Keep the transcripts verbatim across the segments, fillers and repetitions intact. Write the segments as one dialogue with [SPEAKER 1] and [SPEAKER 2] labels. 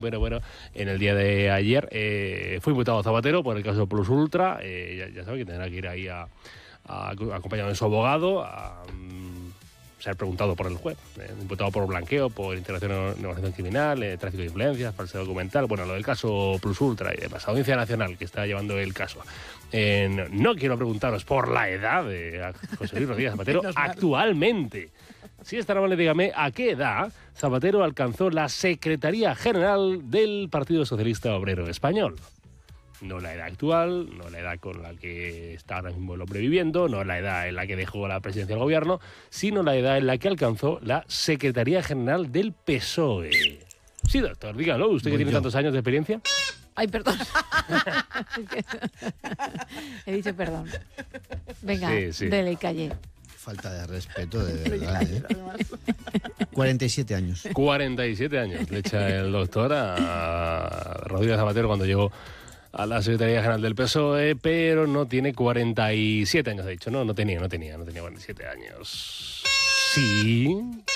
[SPEAKER 1] Bueno, bueno, en el día de ayer eh, fue imputado Zapatero por el caso Plus Ultra. Eh, ya, ya sabe que tendrá que ir ahí a, a, acompañado de su abogado a um, ser preguntado por el juez. Eh, imputado por blanqueo, por integración en organización criminal, eh, tráfico de influencias, falsedad documental. Bueno, lo del caso Plus Ultra y demás. Audiencia Nacional que está llevando el caso. Eh, no, no quiero preguntaros por la edad de José Luis Rodríguez Zapatero actualmente. Si es tan amable, dígame, ¿a qué edad Zapatero alcanzó la Secretaría General del Partido Socialista Obrero Español? No la edad actual, no la edad con la que está ahora mismo el hombre viviendo, no la edad en la que dejó la presidencia del gobierno, sino la edad en la que alcanzó la Secretaría General del P S O E. Sí, doctor, dígalo, usted que tiene tantos años de experiencia.
[SPEAKER 2] Ay, perdón. He dicho perdón. Venga,
[SPEAKER 1] sí, sí.
[SPEAKER 2] dele y calle.
[SPEAKER 3] Falta de respeto, de verdad, ¿eh? cuarenta y siete años.
[SPEAKER 1] cuarenta y siete años le echa el doctor a Rodríguez Zapatero cuando llegó a la Secretaría General del P S O E, pero no tiene cuarenta y siete años, ha dicho. No, no tenía, no tenía, no tenía cuarenta y siete años. Sí.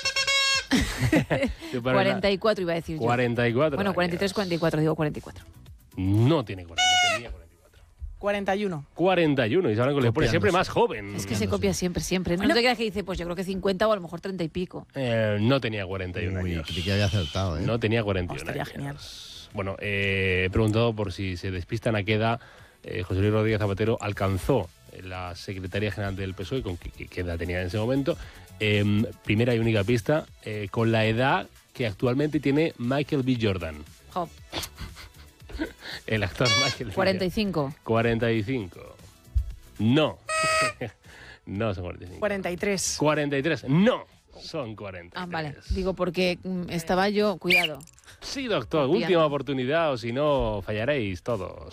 [SPEAKER 2] cuarenta y cuatro iba a decir yo.
[SPEAKER 1] cuarenta y cuatro
[SPEAKER 2] Bueno, cuarenta y tres,
[SPEAKER 1] años.
[SPEAKER 2] cuarenta y cuatro, digo cuarenta y cuatro.
[SPEAKER 1] No tiene cuarenta, no tenía cuarenta y cuatro.
[SPEAKER 4] cuarenta y uno.
[SPEAKER 1] cuarenta y uno, y saben que le pone siempre más joven.
[SPEAKER 2] Es que se copia siempre, siempre. No te creas que dice, pues yo creo que cincuenta o a lo mejor treinta y pico.
[SPEAKER 1] Eh, no tenía cuarenta y uno
[SPEAKER 3] Uy,
[SPEAKER 1] años.
[SPEAKER 3] creí que había acertado, ¿eh?
[SPEAKER 1] No tenía cuarenta y uno
[SPEAKER 4] Oh, estaría
[SPEAKER 1] años.
[SPEAKER 4] genial.
[SPEAKER 1] Bueno, eh, he preguntado por si se despistan a qué edad eh, José Luis Rodríguez Zapatero alcanzó la Secretaría General del P S O E, con qué, qué edad tenía en ese momento. Eh, primera y única pista, eh, con la edad que actualmente tiene Michael B. Jordan.
[SPEAKER 2] Jo,
[SPEAKER 1] El actor Michael B.
[SPEAKER 2] cuarenta y cinco.
[SPEAKER 1] cuarenta y cinco. No. No son cuarenta y cinco.
[SPEAKER 4] cuarenta y tres.
[SPEAKER 1] cuarenta y tres. No. Son cuarenta y tres.
[SPEAKER 2] Ah, vale. Digo, porque mm, estaba yo... Cuidado.
[SPEAKER 1] Sí, doctor.
[SPEAKER 2] Copiando.
[SPEAKER 1] Última oportunidad o si no fallaréis todos.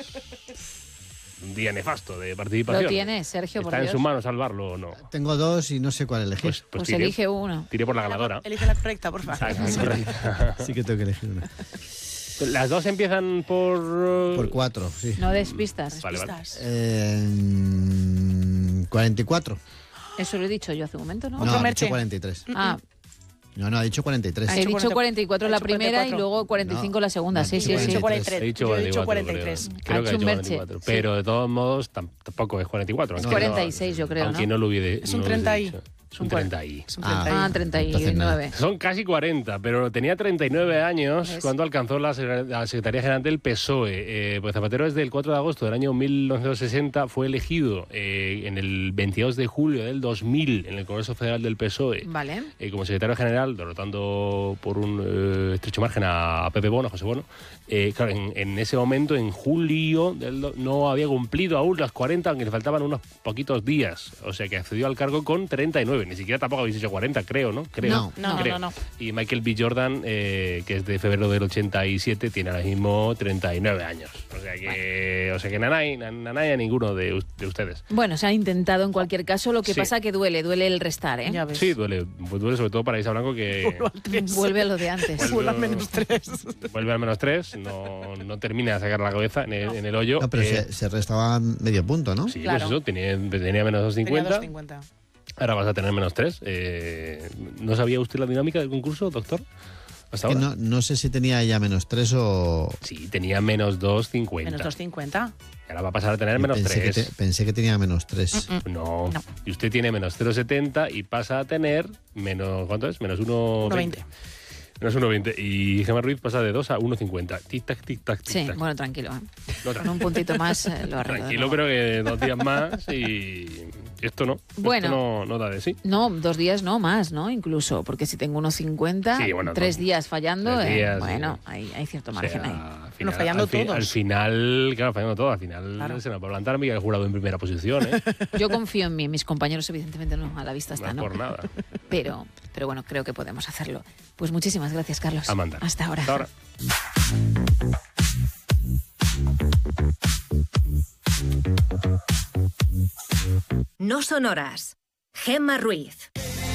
[SPEAKER 1] Un día nefasto de participación.
[SPEAKER 2] Lo tienes, Sergio, por
[SPEAKER 1] ¿Está en
[SPEAKER 2] Dios.
[SPEAKER 1] sus manos salvarlo o no?
[SPEAKER 3] Tengo dos y no sé cuál elegir.
[SPEAKER 1] Pues, pues,
[SPEAKER 2] Pues
[SPEAKER 1] tire,
[SPEAKER 2] elige uno.
[SPEAKER 1] tire por la ganadora.
[SPEAKER 4] Elige la correcta, por favor.
[SPEAKER 1] Exacto, correcta.
[SPEAKER 3] Sí que tengo que elegir una.
[SPEAKER 1] Las dos empiezan por... uh,
[SPEAKER 3] Por cuatro, sí.
[SPEAKER 2] No des pistas.
[SPEAKER 1] Vale, vale.
[SPEAKER 4] Pistas.
[SPEAKER 3] Eh, cuarenta y cuatro.
[SPEAKER 2] Eso lo he dicho yo hace un momento, ¿no?
[SPEAKER 3] No,
[SPEAKER 4] Otro
[SPEAKER 3] ha dicho
[SPEAKER 4] merche.
[SPEAKER 3] cuarenta y tres.
[SPEAKER 2] Ah,
[SPEAKER 3] No, no, ha dicho cuarenta y tres.
[SPEAKER 4] Ha
[SPEAKER 2] he
[SPEAKER 4] dicho
[SPEAKER 2] dicho cuarenta y cuatro
[SPEAKER 4] ha
[SPEAKER 2] la
[SPEAKER 4] dicho
[SPEAKER 2] primera
[SPEAKER 4] cuarenta y
[SPEAKER 2] y
[SPEAKER 4] cuatro.
[SPEAKER 2] luego cuarenta y cinco
[SPEAKER 3] No,
[SPEAKER 2] la segunda.
[SPEAKER 3] no,
[SPEAKER 2] Sí,
[SPEAKER 3] ha
[SPEAKER 2] sí,
[SPEAKER 3] dicho
[SPEAKER 2] sí.
[SPEAKER 4] He dicho
[SPEAKER 3] cuarenta y tres.
[SPEAKER 1] He dicho
[SPEAKER 4] Yo he dicho
[SPEAKER 1] cuarenta y cuatro,
[SPEAKER 4] cuarenta y tres.
[SPEAKER 1] creo. Creo
[SPEAKER 2] Ha
[SPEAKER 1] que ha
[SPEAKER 2] hecho
[SPEAKER 1] dicho
[SPEAKER 2] un
[SPEAKER 1] cuarenta y cuatro.
[SPEAKER 2] merche, sí.
[SPEAKER 1] Pero de todos modos tam- tampoco es cuarenta y cuatro.
[SPEAKER 2] Es
[SPEAKER 1] aunque no-
[SPEAKER 2] cuarenta y seis, yo creo,
[SPEAKER 1] Aunque
[SPEAKER 2] ¿no?
[SPEAKER 1] no lo hubiese
[SPEAKER 4] Es un
[SPEAKER 1] no lo hubiese
[SPEAKER 4] treinta y.
[SPEAKER 1] dicho. Es
[SPEAKER 4] Es
[SPEAKER 1] un
[SPEAKER 4] un
[SPEAKER 1] treinta y.
[SPEAKER 4] Es un
[SPEAKER 3] Ah.
[SPEAKER 4] treinta y.
[SPEAKER 2] Ah, treinta y
[SPEAKER 3] Entonces nada.
[SPEAKER 2] nueve.
[SPEAKER 1] Son casi cuarenta, pero tenía treinta y nueve años
[SPEAKER 2] ¿Ves?
[SPEAKER 1] cuando alcanzó la, Secre- la Secretaría General del P S O E. Eh, pues Zapatero desde el cuatro de agosto del año mil novecientos sesenta fue elegido eh, en el veintidós de julio del dos mil en el Congreso Federal del P S O E.
[SPEAKER 2] Vale.
[SPEAKER 1] Eh, como secretario general, derrotando por un eh, estrecho margen a, a Pepe Bono, a José Bono. Eh, claro, en, en ese momento, en julio, del do- no había cumplido aún las cuarenta, aunque le faltaban unos poquitos días. O sea que accedió al cargo con treinta y nueve. Ni siquiera tampoco habéis dicho cuarenta, creo, ¿no? Creo.
[SPEAKER 3] No.
[SPEAKER 4] No, no,
[SPEAKER 1] Creo.
[SPEAKER 4] no, no.
[SPEAKER 1] Y Michael B. Jordan, eh, que es de febrero del ochenta y siete, tiene ahora mismo treinta y nueve años. O sea que, o sea que nanay, nan- nanay a ninguno de, us- de ustedes.
[SPEAKER 2] Bueno, se ha intentado en cualquier caso. Lo que
[SPEAKER 1] Sí.
[SPEAKER 2] pasa que duele, duele el restar, ¿eh?
[SPEAKER 4] Ya ves.
[SPEAKER 1] Sí, duele, pues duele sobre todo para Isa Blanco, que
[SPEAKER 4] Vuelvo al tres.
[SPEAKER 2] Vuelve a lo de antes.
[SPEAKER 4] Vuelve al menos tres.
[SPEAKER 1] vuelve al menos tres, no, no termina de sacar la cabeza en el, en el hoyo.
[SPEAKER 3] No, pero
[SPEAKER 1] Eh,
[SPEAKER 3] se, se restaba medio punto, ¿no?
[SPEAKER 1] Sí,
[SPEAKER 4] Claro.
[SPEAKER 1] pues eso, tenía, tenía menos dos
[SPEAKER 4] Tenía dos
[SPEAKER 1] cincuenta,
[SPEAKER 4] cincuenta.
[SPEAKER 1] ahora vas a tener menos tres. Eh, ¿No sabía usted la dinámica del concurso, doctor? ¿Hasta
[SPEAKER 3] Es que
[SPEAKER 1] ahora?
[SPEAKER 3] no, no sé si tenía ya menos tres o...
[SPEAKER 1] Sí, tenía menos dos cincuenta.
[SPEAKER 4] Menos dos cincuenta.
[SPEAKER 1] Ahora va a pasar a tener
[SPEAKER 3] Yo
[SPEAKER 1] menos
[SPEAKER 3] pensé, que
[SPEAKER 1] tres.
[SPEAKER 3] te- pensé que tenía menos tres.
[SPEAKER 1] No.
[SPEAKER 4] No.
[SPEAKER 1] Y usted tiene menos cero coma setenta y pasa a tener menos... ¿Cuánto es? Menos uno
[SPEAKER 4] uno
[SPEAKER 1] veinte.
[SPEAKER 4] veinte.
[SPEAKER 1] Menos uno veinte. Y Gemma Ruiz pasa de dos a uno cincuenta. Tic-tac, tic-tac,
[SPEAKER 2] Sí,
[SPEAKER 1] tic-tac.
[SPEAKER 2] bueno, tranquilo. ¿eh?
[SPEAKER 1] No,
[SPEAKER 2] Con un puntito más eh, lo arreglo. de
[SPEAKER 1] tranquilo,
[SPEAKER 2] nuevo.
[SPEAKER 1] pero que dos días más y esto no.
[SPEAKER 2] Bueno.
[SPEAKER 1] Esto no, no da de sí.
[SPEAKER 2] No, dos días no más, ¿no? Incluso, porque si tengo unos cincuenta,
[SPEAKER 1] Sí, bueno,
[SPEAKER 2] tres
[SPEAKER 1] no.
[SPEAKER 2] días fallando,
[SPEAKER 1] Tres
[SPEAKER 2] eh,
[SPEAKER 1] días,
[SPEAKER 2] bueno,
[SPEAKER 1] sí.
[SPEAKER 2] hay, hay cierto
[SPEAKER 1] O
[SPEAKER 2] margen
[SPEAKER 1] sea,
[SPEAKER 2] ahí.
[SPEAKER 1] al
[SPEAKER 4] Bueno, fallando
[SPEAKER 1] al fi-
[SPEAKER 4] todos.
[SPEAKER 1] Al final, claro, fallando todo. Al final
[SPEAKER 4] Claro.
[SPEAKER 1] se nos va a plantar Miguel Jurado en primera posición, ¿eh?
[SPEAKER 2] Yo confío en mí, mis compañeros evidentemente no, a la vista
[SPEAKER 1] No
[SPEAKER 2] está,
[SPEAKER 1] es
[SPEAKER 2] ¿no?
[SPEAKER 1] por nada.
[SPEAKER 2] Pero, pero bueno, creo que podemos hacerlo. Pues muchísimas gracias, Carlos.
[SPEAKER 1] A mandar.
[SPEAKER 2] Hasta ahora.
[SPEAKER 1] Hasta ahora.
[SPEAKER 5] No son horas. Gemma Ruiz.